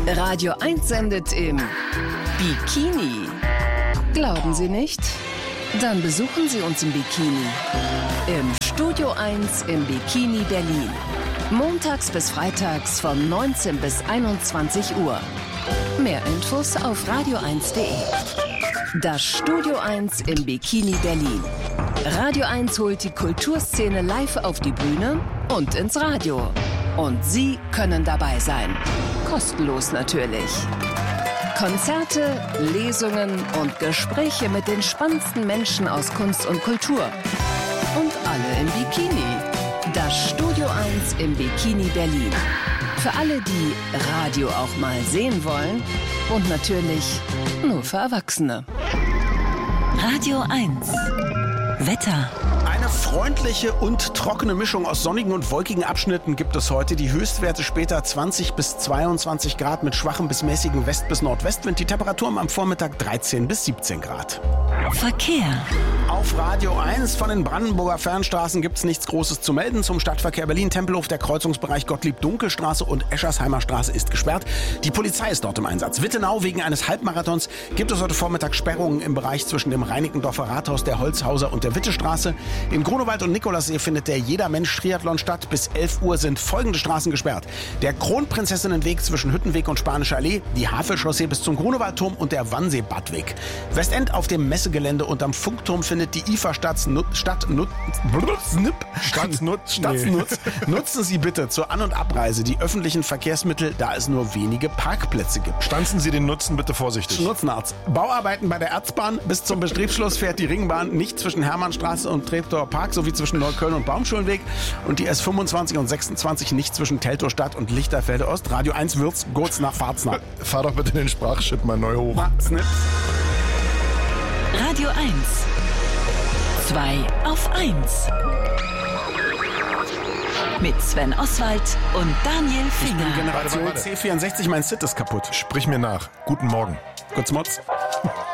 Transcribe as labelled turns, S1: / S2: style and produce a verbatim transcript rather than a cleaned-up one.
S1: Radio eins sendet im Bikini. Glauben Sie nicht? Dann besuchen Sie uns im Bikini. Im Studio eins im Bikini Berlin. Montags bis freitags von neunzehn bis einundzwanzig Uhr. Mehr Infos auf radio eins punkt de. Das Studio eins im Bikini Berlin. Radio eins holt die Kulturszene live auf die Bühne und ins Radio. Und Sie können dabei sein. Kostenlos natürlich. Konzerte, Lesungen und Gespräche mit den spannendsten Menschen aus Kunst und Kultur. Und alle im Bikini. Das Studio eins im Bikini Berlin. Für alle, die Radio auch mal sehen wollen. Und natürlich nur für Erwachsene. Radio eins. Wetter.
S2: Eine freundliche und trockene Mischung aus sonnigen und wolkigen Abschnitten gibt es heute. Die Höchstwerte später zwanzig bis zweiundzwanzig Grad mit schwachem bis mäßigem West- bis Nordwestwind. Die Temperaturen am Vormittag dreizehn bis siebzehn Grad.
S1: Verkehr.
S2: Auf Radio eins von den Brandenburger Fernstraßen gibt es nichts Großes zu melden. Zum Stadtverkehr Berlin-Tempelhof, der Kreuzungsbereich Gottlieb-Dunkelstraße und Eschersheimer Straße ist gesperrt. Die Polizei ist dort im Einsatz. Wittenau, wegen eines Halbmarathons gibt es heute Vormittag Sperrungen im Bereich zwischen dem Reinickendorfer Rathaus, der Holzhauser und der Wittestraße. In Grunewald und Nikolassee findet der Jeder-Mensch-Triathlon statt. Bis elf Uhr sind folgende Straßen gesperrt: Der Kronprinzessinnenweg zwischen Hüttenweg und Spanische Allee, die Havelchaussee bis zum Grunewaldturm und der Wannsee-Badweg. Westend auf dem Messegelände und am Funkturm findet die I F A Stadt Nut, Stadt Nut,
S3: Stadt Nut,
S2: Stadt
S3: nee.
S2: Nutz. Nutzen Sie bitte zur An- und Abreise die öffentlichen Verkehrsmittel, da es nur wenige Parkplätze gibt.
S3: Stanzen Sie den Nutzen bitte vorsichtig.
S2: Nutzenarzt. Bauarbeiten bei der Erzbahn. Bis zum Betriebsschluss fährt die Ringbahn nicht zwischen Hermannstraße und Treptower Park sowie zwischen Neukölln und Baumschulenweg. Und die S fünfundzwanzig und sechsundzwanzig nicht zwischen Teltowstadt und Lichterfelde Ost. Radio eins Würz, Gurz nach Pfalznach.
S3: Fahr doch bitte den Sprachchip mal neu hoch.
S2: Na, Snips.
S1: Radio eins. zwei auf eins. Mit Sven Oswald und Daniel Finger.
S2: Generation
S3: Warte, warte.
S2: C vierundsechzig, mein Sit ist kaputt.
S3: Sprich mir nach. Guten Morgen.
S2: Kurz Motz.